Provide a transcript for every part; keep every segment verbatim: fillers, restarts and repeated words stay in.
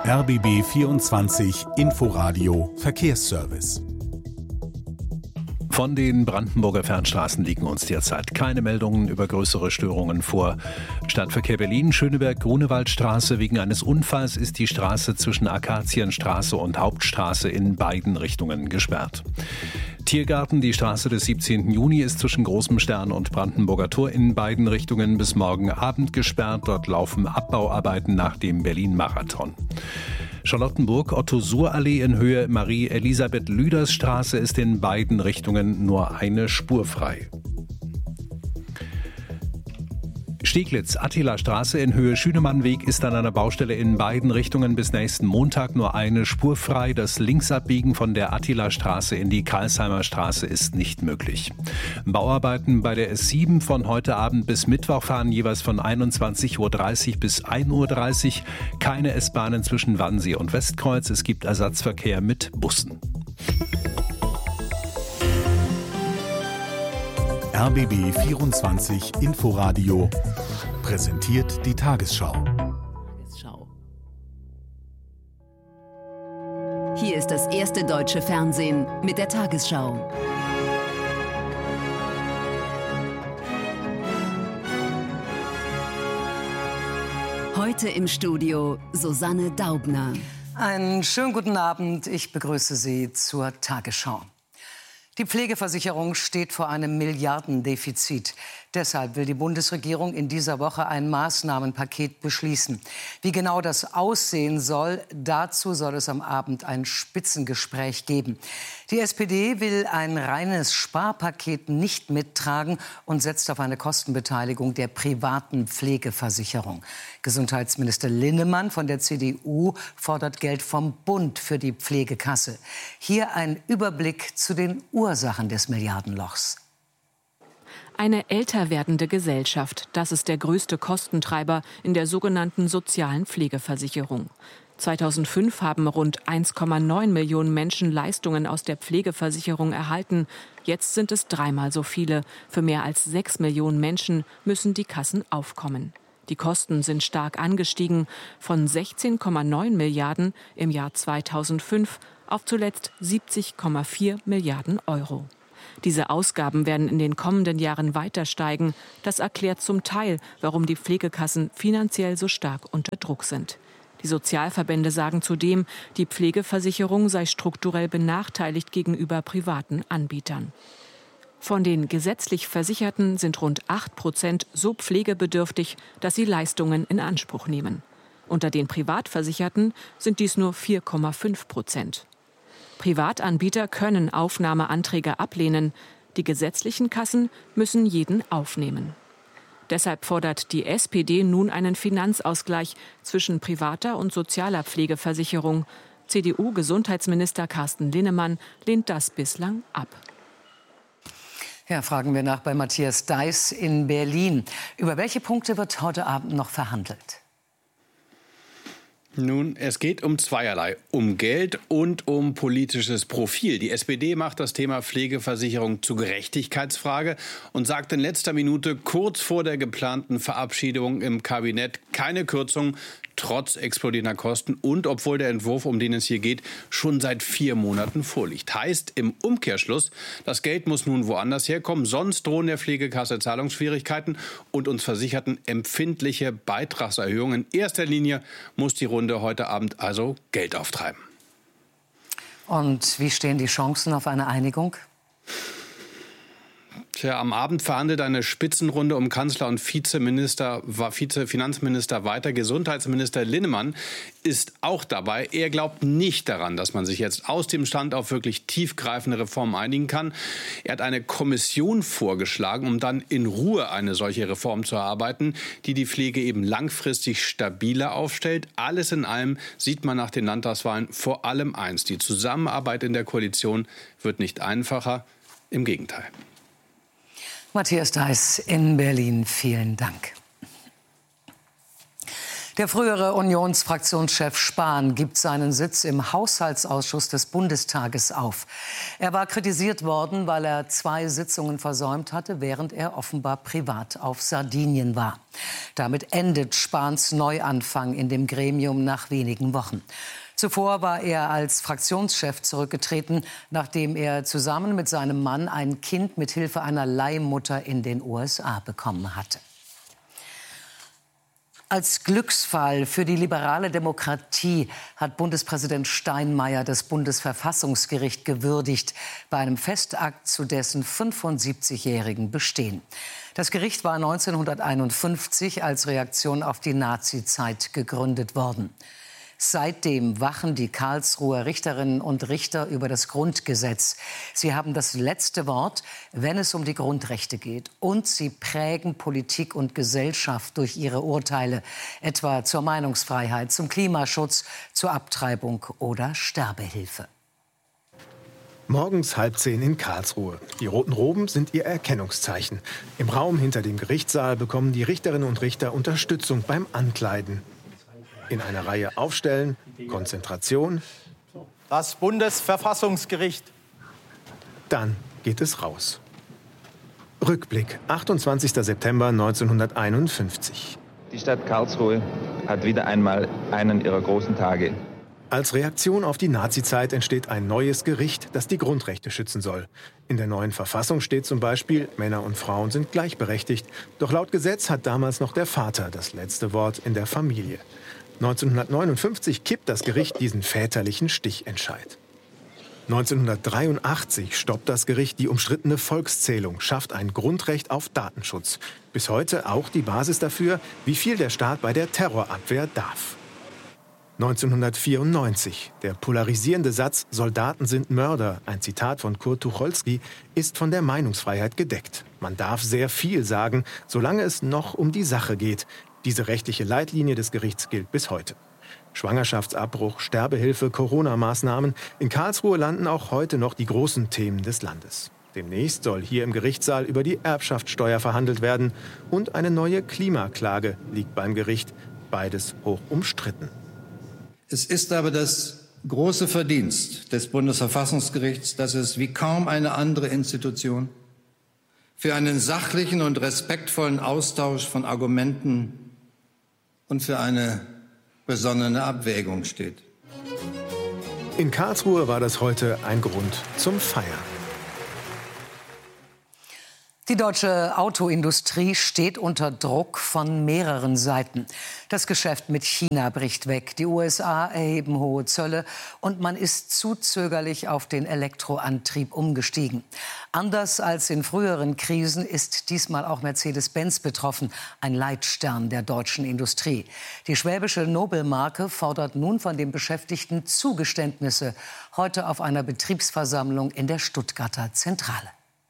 R B B vierundzwanzig Inforadio Verkehrsservice. Von den Brandenburger Fernstraßen liegen uns derzeit keine Meldungen über größere Störungen vor. Stadtverkehr Berlin, Schöneberg-Grunewaldstraße. Wegen eines Unfalls ist die Straße zwischen Akazienstraße und Hauptstraße in beiden Richtungen gesperrt. Tiergarten, die Straße des siebzehnten Juni ist zwischen Großem Stern und Brandenburger Tor in beiden Richtungen bis morgen Abend gesperrt. Dort laufen Abbauarbeiten nach dem Berlin-Marathon. Charlottenburg, Otto-Suhr-Allee in Höhe Marie-Elisabeth-Lüders-Straße ist in beiden Richtungen nur eine Spur frei. Steglitz, Attila-Straße in Höhe Schünemannweg ist an einer Baustelle in beiden Richtungen bis nächsten Montag nur eine Spur frei. Das Linksabbiegen von der Attila-Straße in die Karlsheimer Straße ist nicht möglich. Bauarbeiten bei der S sieben von heute Abend bis Mittwoch fahren jeweils von einundzwanzig Uhr dreißig bis ein Uhr dreißig. Keine S-Bahnen zwischen Wannsee und Westkreuz. Es gibt Ersatzverkehr mit Bussen. R B B vierundzwanzig Inforadio präsentiert die Tagesschau. Hier ist das erste deutsche Fernsehen mit der Tagesschau. Heute im Studio Susanne Daubner. Einen schönen guten Abend. Ich begrüße Sie zur Tagesschau. Die Pflegeversicherung steht vor einem Milliardendefizit. Deshalb will die Bundesregierung in dieser Woche ein Maßnahmenpaket beschließen. Wie genau das aussehen soll, dazu soll es am Abend ein Spitzengespräch geben. Die S P D will ein reines Sparpaket nicht mittragen und setzt auf eine Kostenbeteiligung der privaten Pflegeversicherung. Gesundheitsminister Linnemann von der C D U fordert Geld vom Bund für die Pflegekasse. Hier ein Überblick zu den Ursachen des Milliardenlochs. Eine älter werdende Gesellschaft, das ist der größte Kostentreiber in der sogenannten sozialen Pflegeversicherung. zweitausendfünf haben rund eins Komma neun Millionen Menschen Leistungen aus der Pflegeversicherung erhalten. Jetzt sind es dreimal so viele. Für mehr als sechs Millionen Menschen müssen die Kassen aufkommen. Die Kosten sind stark angestiegen, von sechzehn Komma neun Milliarden im Jahr zweitausendfünf auf zuletzt siebzig Komma vier Milliarden Euro. Diese Ausgaben werden in den kommenden Jahren weiter steigen. Das erklärt zum Teil, warum die Pflegekassen finanziell so stark unter Druck sind. Die Sozialverbände sagen zudem, die Pflegeversicherung sei strukturell benachteiligt gegenüber privaten Anbietern. Von den gesetzlich Versicherten sind rund acht Prozent so pflegebedürftig, dass sie Leistungen in Anspruch nehmen. Unter den Privatversicherten sind dies nur vier Komma fünf Prozent. Privatanbieter können Aufnahmeanträge ablehnen. Die gesetzlichen Kassen müssen jeden aufnehmen. Deshalb fordert die S P D nun einen Finanzausgleich zwischen privater und sozialer Pflegeversicherung. C D U-Gesundheitsminister Carsten Linnemann lehnt das bislang ab. Ja, fragen wir nach bei Matthias Deiß in Berlin. Über welche Punkte wird heute Abend noch verhandelt? Nun, es geht um zweierlei, um Geld und um politisches Profil. Die S P D macht das Thema Pflegeversicherung zur Gerechtigkeitsfrage und sagt in letzter Minute kurz vor der geplanten Verabschiedung im Kabinett keine Kürzung, trotz explodierender Kosten und obwohl der Entwurf, um den es hier geht, schon seit vier Monaten vorliegt. Heißt im Umkehrschluss, das Geld muss nun woanders herkommen, sonst drohen der Pflegekasse Zahlungsschwierigkeiten und uns Versicherten empfindliche Beitragserhöhungen. In erster Linie muss die Runde heute Abend also Geld auftreiben. Und wie stehen die Chancen auf eine Einigung? Tja, am Abend verhandelt eine Spitzenrunde um Kanzler und Vizeminister, Vizefinanzminister weiter. Gesundheitsminister Linnemann ist auch dabei. Er glaubt nicht daran, dass man sich jetzt aus dem Stand auf wirklich tiefgreifende Reformen einigen kann. Er hat eine Kommission vorgeschlagen, um dann in Ruhe eine solche Reform zu erarbeiten, die die Pflege eben langfristig stabiler aufstellt. Alles in allem sieht man nach den Landtagswahlen vor allem eins: Die Zusammenarbeit in der Koalition wird nicht einfacher, im Gegenteil. Matthias Deiß in Berlin, vielen Dank. Der frühere Unionsfraktionschef Spahn gibt seinen Sitz im Haushaltsausschuss des Bundestages auf. Er war kritisiert worden, weil er zwei Sitzungen versäumt hatte, während er offenbar privat auf Sardinien war. Damit endet Spahns Neuanfang in dem Gremium nach wenigen Wochen. Zuvor war er als Fraktionschef zurückgetreten, nachdem er zusammen mit seinem Mann ein Kind mit Hilfe einer Leihmutter in den U S A bekommen hatte. Als Glücksfall für die liberale Demokratie hat Bundespräsident Steinmeier das Bundesverfassungsgericht gewürdigt bei einem Festakt zu dessen fünfundsiebzigjährigen Bestehen. Das Gericht war neunzehnhunderteinundfünfzig als Reaktion auf die Nazizeit gegründet worden. Seitdem wachen die Karlsruher Richterinnen und Richter über das Grundgesetz. Sie haben das letzte Wort, wenn es um die Grundrechte geht. Und sie prägen Politik und Gesellschaft durch ihre Urteile, etwa zur Meinungsfreiheit, zum Klimaschutz, zur Abtreibung oder Sterbehilfe. Morgens halb zehn in Karlsruhe. Die roten Roben sind ihr Erkennungszeichen. Im Raum hinter dem Gerichtssaal bekommen die Richterinnen und Richter Unterstützung beim Ankleiden. In einer Reihe aufstellen, Konzentration. Das Bundesverfassungsgericht. Dann geht es raus. Rückblick, achtundzwanzigster September neunzehnhunderteinundfünfzig. Die Stadt Karlsruhe hat wieder einmal einen ihrer großen Tage. Als Reaktion auf die Nazizeit entsteht ein neues Gericht, das die Grundrechte schützen soll. In der neuen Verfassung steht zum Beispiel, Männer und Frauen sind gleichberechtigt. Doch laut Gesetz hat damals noch der Vater das letzte Wort in der Familie. neunzehnhundertneunundfünfzig kippt das Gericht diesen väterlichen Stichentscheid. neunzehnhundertdreiundachtzig stoppt das Gericht die umstrittene Volkszählung, schafft ein Grundrecht auf Datenschutz. Bis heute auch die Basis dafür, wie viel der Staat bei der Terrorabwehr darf. neunzehnhundertvierundneunzig. Der polarisierende Satz »Soldaten sind Mörder«, ein Zitat von Kurt Tucholsky, ist von der Meinungsfreiheit gedeckt. Man darf sehr viel sagen, solange es noch um die Sache geht. Diese rechtliche Leitlinie des Gerichts gilt bis heute. Schwangerschaftsabbruch, Sterbehilfe, Corona-Maßnahmen. In Karlsruhe landen auch heute noch die großen Themen des Landes. Demnächst soll hier im Gerichtssaal über die Erbschaftssteuer verhandelt werden. Und eine neue Klimaklage liegt beim Gericht. Beides hoch umstritten. Es ist aber das große Verdienst des Bundesverfassungsgerichts, dass es wie kaum eine andere Institution für einen sachlichen und respektvollen Austausch von Argumenten und für eine besonnene Abwägung steht. In Karlsruhe war das heute ein Grund zum Feiern. Die deutsche Autoindustrie steht unter Druck von mehreren Seiten. Das Geschäft mit China bricht weg, die U S A erheben hohe Zölle und man ist zu zögerlich auf den Elektroantrieb umgestiegen. Anders als in früheren Krisen ist diesmal auch Mercedes-Benz betroffen, ein Leitstern der deutschen Industrie. Die schwäbische Nobelmarke fordert nun von den Beschäftigten Zugeständnisse, heute auf einer Betriebsversammlung in der Stuttgarter Zentrale.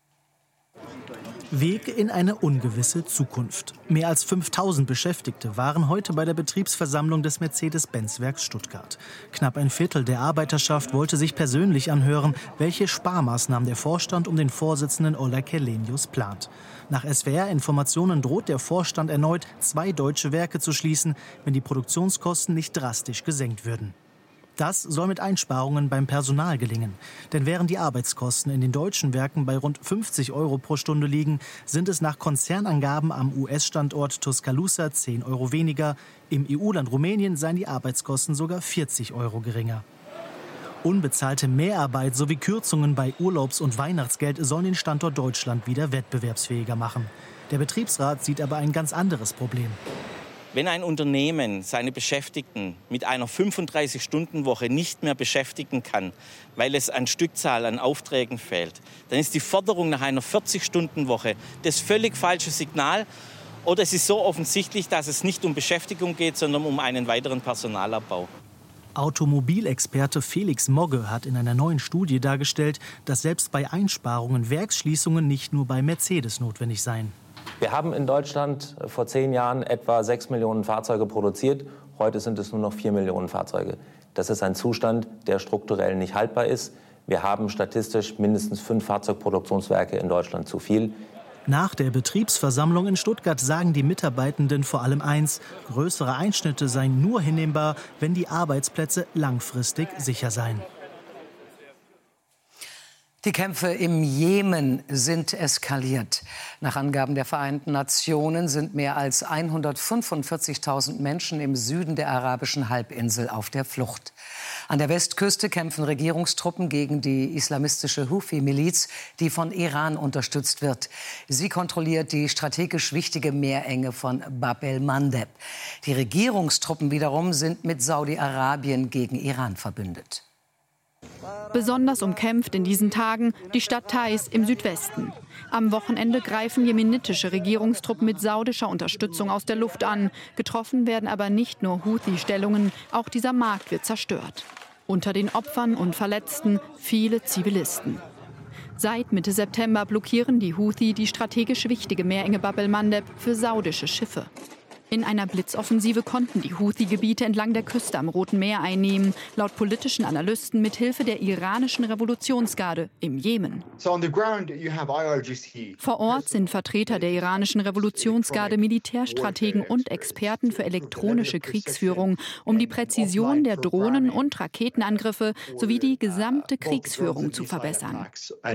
Weg in eine ungewisse Zukunft. Mehr als fünftausend Beschäftigte waren heute bei der Betriebsversammlung des Mercedes-Benz-Werks Stuttgart. Knapp ein Viertel der Arbeiterschaft wollte sich persönlich anhören, welche Sparmaßnahmen der Vorstand um den Vorsitzenden Oleg Källenius plant. Nach S W R-Informationen droht der Vorstand erneut, zwei deutsche Werke zu schließen, wenn die Produktionskosten nicht drastisch gesenkt würden. Das soll mit Einsparungen beim Personal gelingen. Denn während die Arbeitskosten in den deutschen Werken bei rund fünfzig Euro pro Stunde liegen, sind es nach Konzernangaben am U S-Standort Tuscaloosa zehn Euro weniger. Im E U-Land Rumänien seien die Arbeitskosten sogar vierzig Euro geringer. Unbezahlte Mehrarbeit sowie Kürzungen bei Urlaubs- und Weihnachtsgeld sollen den Standort Deutschland wieder wettbewerbsfähiger machen. Der Betriebsrat sieht aber ein ganz anderes Problem. Wenn ein Unternehmen seine Beschäftigten mit einer fünfunddreißig-Stunden-Woche nicht mehr beschäftigen kann, weil es an Stückzahl an Aufträgen fehlt, dann ist die Forderung nach einer vierzig-Stunden-Woche das völlig falsche Signal. Oder es ist so offensichtlich, dass es nicht um Beschäftigung geht, sondern um einen weiteren Personalabbau. Automobilexperte Felix Mogge hat in einer neuen Studie dargestellt, dass selbst bei Einsparungen Werksschließungen nicht nur bei Mercedes notwendig seien. Wir haben in Deutschland vor zehn Jahren etwa sechs Millionen Fahrzeuge produziert. Heute sind es nur noch vier Millionen Fahrzeuge. Das ist ein Zustand, der strukturell nicht haltbar ist. Wir haben statistisch mindestens fünf Fahrzeugproduktionswerke in Deutschland zu viel. Nach der Betriebsversammlung in Stuttgart sagen die Mitarbeitenden vor allem eins: Größere Einschnitte seien nur hinnehmbar, wenn die Arbeitsplätze langfristig sicher seien. Die Kämpfe im Jemen sind eskaliert. Nach Angaben der Vereinten Nationen sind mehr als hundertfünfundvierzigtausend Menschen im Süden der arabischen Halbinsel auf der Flucht. An der Westküste kämpfen Regierungstruppen gegen die islamistische Houthi-Miliz, die von Iran unterstützt wird. Sie kontrolliert die strategisch wichtige Meerenge von Bab el-Mandeb. Die Regierungstruppen wiederum sind mit Saudi-Arabien gegen Iran verbündet. Besonders umkämpft in diesen Tagen die Stadt Taiz im Südwesten. Am Wochenende greifen jemenitische Regierungstruppen mit saudischer Unterstützung aus der Luft an. Getroffen werden aber nicht nur Houthi-Stellungen, auch dieser Markt wird zerstört. Unter den Opfern und Verletzten viele Zivilisten. Seit Mitte September blockieren die Houthi die strategisch wichtige Meerenge Bab el-Mandeb für saudische Schiffe. In einer Blitzoffensive konnten die Houthi-Gebiete entlang der Küste am Roten Meer einnehmen, laut politischen Analysten mit Hilfe der iranischen Revolutionsgarde im Jemen. Vor Ort sind Vertreter der iranischen Revolutionsgarde, Militärstrategen und Experten für elektronische Kriegsführung, um die Präzision der Drohnen- und Raketenangriffe sowie die gesamte Kriegsführung zu verbessern.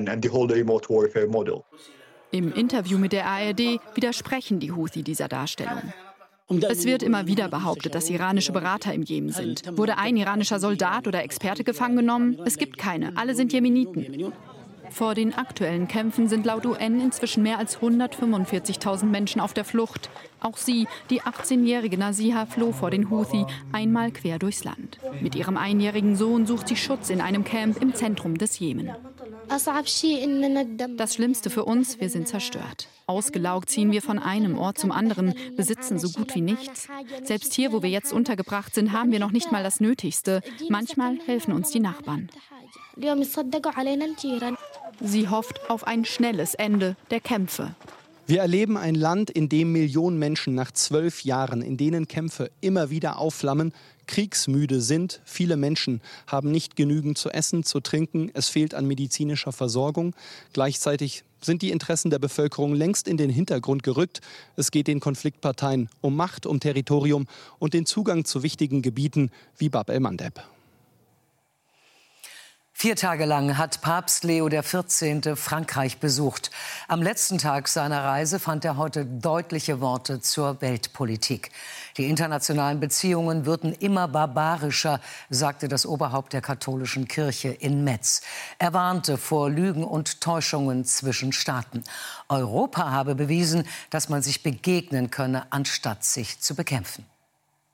Im Interview mit der A R D widersprechen die Houthi dieser Darstellung. Es wird immer wieder behauptet, dass iranische Berater im Jemen sind. Wurde ein iranischer Soldat oder Experte gefangen genommen? Es gibt keine. Alle sind Jemeniten. Vor den aktuellen Kämpfen sind laut U N inzwischen mehr als hundertfünfundvierzigtausend Menschen auf der Flucht. Auch sie, die achtzehnjährige Nasiha, floh vor den Houthi einmal quer durchs Land. Mit ihrem einjährigen Sohn sucht sie Schutz in einem Camp im Zentrum des Jemen. Das Schlimmste für uns, wir sind zerstört. Ausgelaugt ziehen wir von einem Ort zum anderen, besitzen so gut wie nichts. Selbst hier, wo wir jetzt untergebracht sind, haben wir noch nicht mal das Nötigste. Manchmal helfen uns die Nachbarn. Sie hofft auf ein schnelles Ende der Kämpfe. Wir erleben ein Land, in dem Millionen Menschen nach zwölf Jahren, in denen Kämpfe immer wieder aufflammen, kriegsmüde sind. Viele Menschen haben nicht genügend zu essen, zu trinken. Es fehlt an medizinischer Versorgung. Gleichzeitig sind die Interessen der Bevölkerung längst in den Hintergrund gerückt. Es geht den Konfliktparteien um Macht, um Territorium und den Zugang zu wichtigen Gebieten wie Bab el-Mandeb. Vier Tage lang hat Papst Leo der vierzehnte Frankreich besucht. Am letzten Tag seiner Reise fand er heute deutliche Worte zur Weltpolitik. Die internationalen Beziehungen würden immer barbarischer, sagte das Oberhaupt der katholischen Kirche in Metz. Er warnte vor Lügen und Täuschungen zwischen Staaten. Europa habe bewiesen, dass man sich begegnen könne, anstatt sich zu bekämpfen.